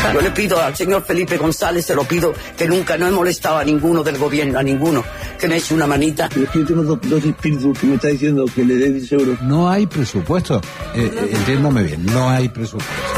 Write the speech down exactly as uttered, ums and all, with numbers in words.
Yo le pido al señor Felipe González, se lo pido, que nunca no he molestado a ninguno del gobierno, a ninguno, que me eche una manita. Pero es que yo tengo dos, dos espíritus que me está diciendo que le dé diez euros. No hay presupuesto. Eh, eh, entiéndame bien, no hay presupuesto.